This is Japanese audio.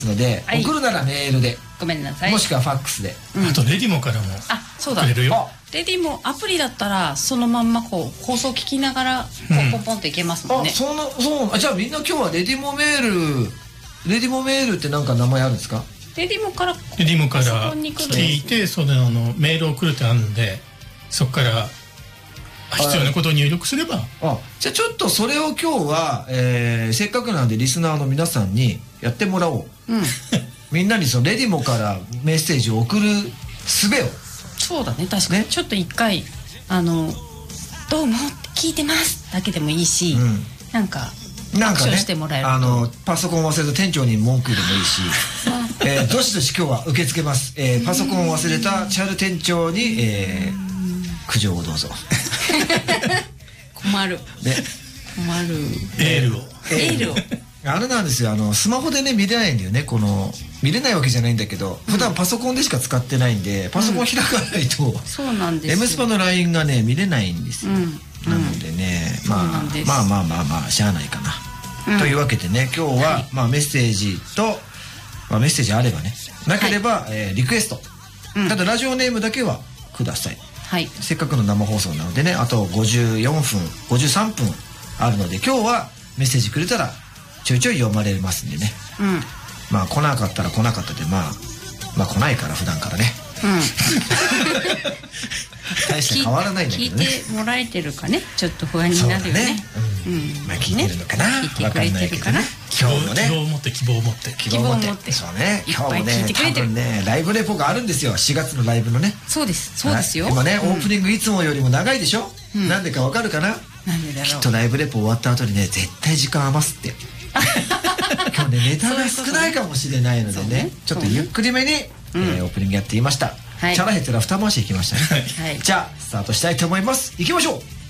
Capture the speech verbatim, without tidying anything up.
ので、 はい、 送るならメールで、 ごめんなさい、 もしくはファックスで、 うん、あとレディモからも送れるよ。 レディモアプリだったらそのまんまこう放送聞きながらポンポンポンといけますもんね、 うん、あ、そのそうあ、じゃあみんな今日はレディモメールレディモメールってなんか名前あるんですか？ レディモからレディモから聞いて、それあのメールを送るってあるんで、そこから必要なことを入力すれば。 あ、じゃあちょっとそれを今日は、えー、せっかくなんでリスナーの皆さんにやってもらおう、うん、みんなにそのレディモからメッセージを送る術を。 そうだね、確かに、ね、ちょっと一回あのどうも聞いてますだけでもいいし、うん、なんかなんかね、 してもらえると、 あのパソコンを忘れた店長に文句でもいいしえー、どしどし今日は受け付けます、えー、パソコンを忘れたチャル店長に、えー、苦情をどうぞ困る、ね、困るエールをエールをあれなんですよ、あのスマホでね見れないんだよね。この見れないわけじゃないんだけど、普段パソコンでしか使ってないんで、パソコン開かないと、うん、 そうなんですよ、 M スパの ライン がね見れないんですよ、うん、なのでね、うん、まあ、まあまあまあまあしゃあないかな、うん、というわけでね、今日は、はい、まあ、メッセージと、まあ、メッセージあればね、なければ、はい、えー、リクエスト、うん、ただラジオネームだけはください、はい、せっかくの生放送なのでね、あとごじゅうよんぷんごじゅうさんぷんあるので、今日はメッセージくれたらちょいちょい読まれますんでね、うん、まあ来なかったら来なかったで、まあまあ来ないから普段からね、うん、大して変わらないんだけどね。 聞いてもらえてるかね、ちょっと不安になるよね。 まあ聞いてるのかな、分かんないけどね。 今日もね、希望を持って希望を持って希望を持って、そうね、今日もね多分ねライブレポがあるんですよ、しがつのライブのね。 そうですそうですよ。 今ねオープニングいつもよりも長いでしょ。なんでか分かるかな。きっとライブレポ終わった後にね、絶対時間余すって今日ねネタが少ないかもしれないのでね、ちょっとゆっくりめにオープニングやっていました。チャラヘツラ二回しいきましたね。じゃあスタートしたいと思います。いきましょう。